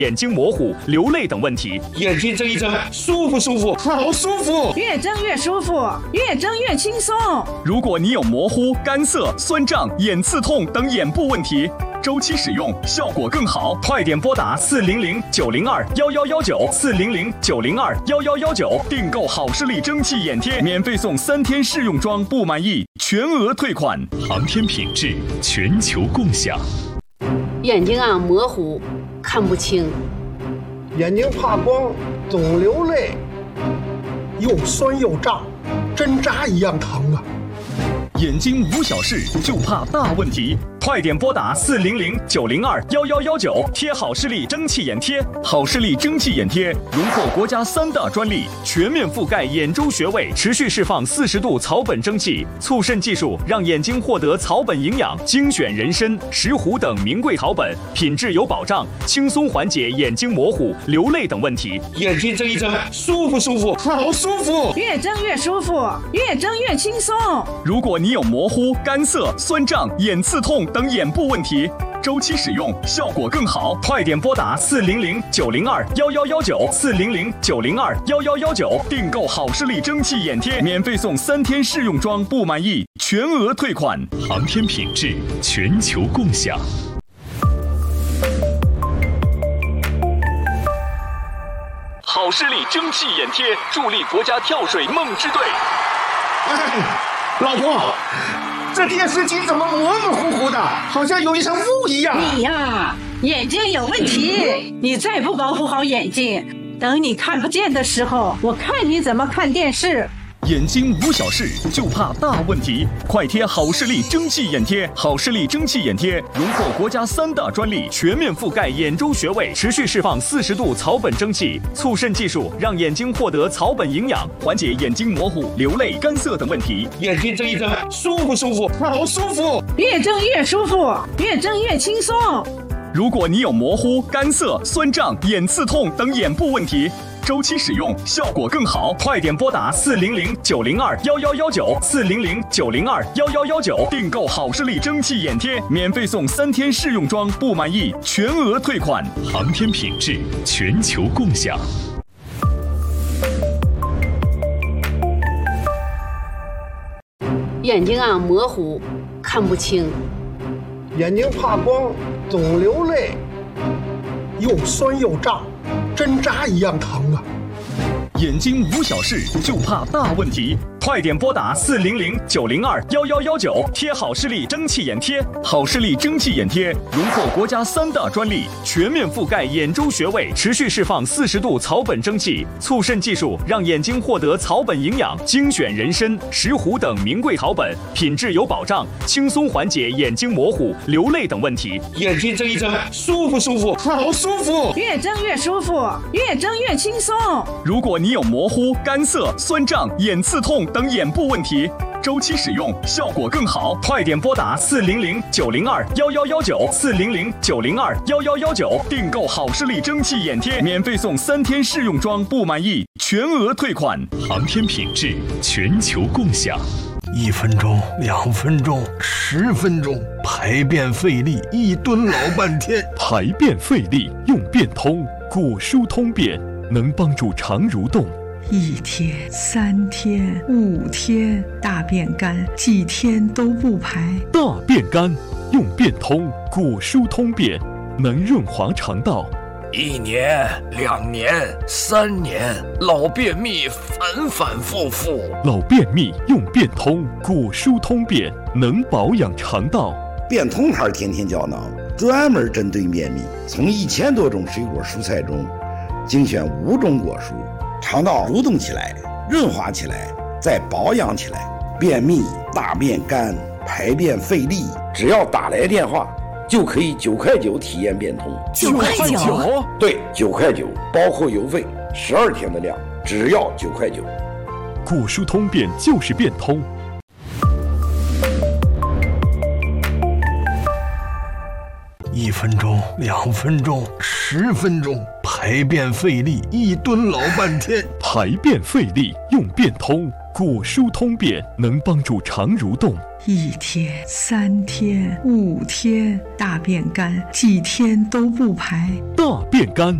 眼睛模糊、流泪等问题。 眼睛睁一睁，舒不舒服？好舒服！ 越睁越舒服，越睁越轻松。 如果你有模糊、干涩、酸胀、眼刺痛等眼部问题，周期使用效果更好，快点拨打400-902-1119，400-902-1119，订购好视力蒸汽眼贴，免费送3天试用装，不满意全额退款。航天品质，全球共享。 眼睛模糊，看不清； 眼睛怕光，总流泪，又酸又胀，针扎一样疼啊！ 眼睛无小事，就怕大问题。快点拨打400-902-1119，贴好视力蒸汽眼贴。好视力蒸汽眼贴荣获国家3大专利，全面覆盖眼周穴位，持续释放40度草本蒸汽，促渗技术让眼睛获得草本营养，精选人参、石斛等名贵草本，品质有保障，轻松缓解眼睛模糊、流泪等问题。 眼睛睁一睁，舒不舒服？好舒服！ 越睁越舒服，越睁越轻松。 如果你有模糊、干涩、酸胀、眼刺痛等眼部问题，周期使用效果更好，快点拨打400-902-1119， 400-902-1119，订购好视力蒸汽眼贴，免费送3天试用装，不满意全额退款。航天品质，全球共享。好视力蒸汽眼贴助力国家跳水梦之队。 老婆，这电视机怎么模模糊糊的，好像有一层雾一样？ 你呀，眼睛有问题，你再不保护好眼睛，等你看不见的时候，我看你怎么看电视。 眼睛无小事，就怕大问题。快贴好视力蒸汽眼贴！好视力蒸汽眼贴荣获国家3大专利，全面覆盖眼周穴位，持续释放40度草本蒸汽，促渗技术让眼睛获得草本营养，缓解眼睛模糊、流泪、干涩等问题。 眼睛睁一睁，舒不舒服？好舒服！ 越睁越舒服，越睁越轻松。 如果你有模糊、干涩、酸胀、眼刺痛等眼部问题，周期使用效果更好，快点拨打400-902-1119， 400-902-1119，订购好视力蒸汽眼贴，免费送3天试用装，不满意全额退款。航天品质，全球共享。 眼睛模糊，看不清； 眼睛怕光，总流泪，又酸又胀，针扎一样疼啊！ 眼睛无小事，就怕大问题。快点拨打400-902-1119，贴好视力蒸汽眼贴。好视力蒸汽眼贴荣获国家3大专利，全面覆盖眼周穴位，持续释放40度草本蒸汽，促渗技术让眼睛获得草本营养，精选人参、石斛等名贵草本，品质有保障，轻松缓解眼睛模糊、流泪等问题。 眼睛睁一睁，舒不舒服？好舒服！ 越睁越舒服，越睁越轻松。 如果你有模糊、干涩、酸胀、眼刺痛等眼部问题，周期使用效果更好，快点拨打400-902-1119， 400-902-1119，订购好视力蒸汽眼贴，免费送3天试用装，不满意全额退款。航天品质，全球共享。 1分钟、2分钟、10分钟，排便费力，一蹲老半天。 排便费力用便通，果蔬通便，能帮助肠蠕动。 1天、3天、5天，大便干，几天都不排。 大便干用便通，果蔬通便，能润滑肠道。 1年、2年、3年，老便秘反反复复。 老便秘用便通，果蔬通便，能保养肠道。 便通牌天天胶囊专门针对便秘，从1000多种水果蔬菜中精选5种果蔬，肠道蠕动起来，润滑起来，再保养起来。便秘、大便干、排便费力，只要打来电话就可以9块9体验便通。 9块9？ 对，9块9，包括邮费，12天的量，只要9块9。 果蔬通便就是便通。 1分钟、2分钟、10分钟，排便费力，一蹲老半天。 排便费力用便通，果蔬通便，能帮助肠蠕动。 1天、3天、5天，大便干，几天都不排。 大便干